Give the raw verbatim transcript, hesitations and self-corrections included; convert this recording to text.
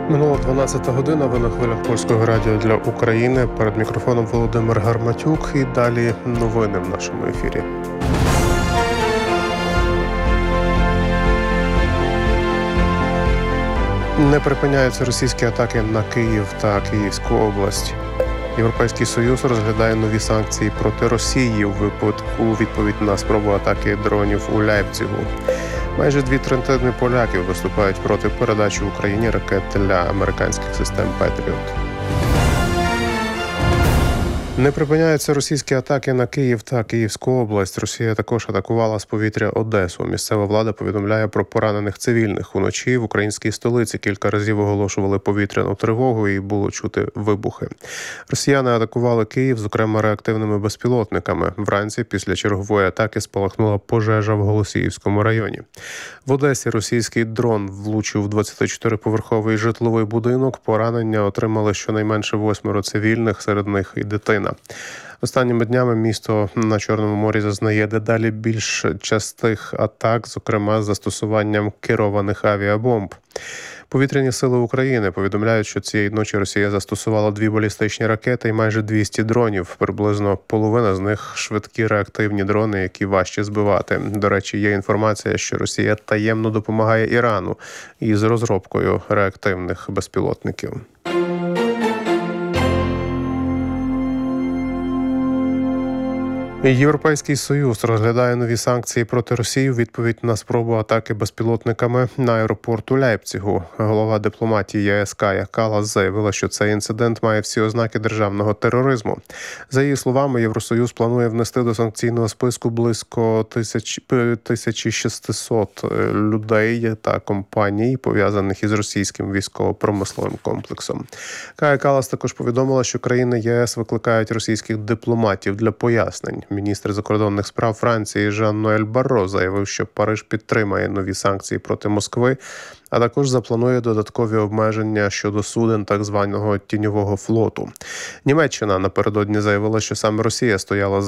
Минула дванадцята година, ви на хвилях Польського радіо для України. Перед мікрофоном Володимир Гарматюк і далі новини в нашому ефірі. Не припиняються російські атаки на Київ та Київську область. Європейський Союз розглядає нові санкції проти Росії у випадку у відповідь на спробу атаки дронів у Ляйпцигу. Майже дві третини поляків виступають проти передачі Україні ракет для американських систем «Петріот». Не припиняються російські атаки на Київ та Київську область. Росія також атакувала з повітря Одесу. Місцева влада повідомляє про поранених цивільних. Уночі в українській столиці кілька разів оголошували повітряну тривогу і було чути вибухи. Росіяни атакували Київ, зокрема реактивними безпілотниками. Вранці після чергової атаки спалахнула пожежа в Голосіївському районі. В Одесі російський дрон влучив в двадцятичотириповерховий житловий будинок. Поранення отримали щонайменше восьмеро цивільних, серед них і дитина. Останніми днями місто на Чорному морі зазнає дедалі більш частих атак, зокрема з застосуванням керованих авіабомб. Повітряні сили України повідомляють, що цієї ночі Росія застосувала дві балістичні ракети і майже двісті дронів. Приблизно половина з них – швидкі реактивні дрони, які важче збивати. До речі, є інформація, що Росія таємно допомагає Ірану із розробкою реактивних безпілотників. Європейський Союз розглядає нові санкції проти Росії у відповідь на спробу атаки безпілотниками на аеропорт у Ляйпцигу. Голова дипломатії ЄС Кая Каллас заявила, що цей інцидент має всі ознаки державного тероризму. За її словами, Євросоюз планує внести до санкційного списку близько тисячі шістсот людей та компаній, пов'язаних із російським військово-промисловим комплексом. Кая Каллас також повідомила, що країни ЄС викликають російських дипломатів для пояснень. Міністр закордонних справ Франції Жан-Ноель Барро заявив, що Париж підтримає нові санкції проти Москви, а також запланує додаткові обмеження щодо суден так званого тіньового флоту. Німеччина напередодні заявила, що саме Росія стояла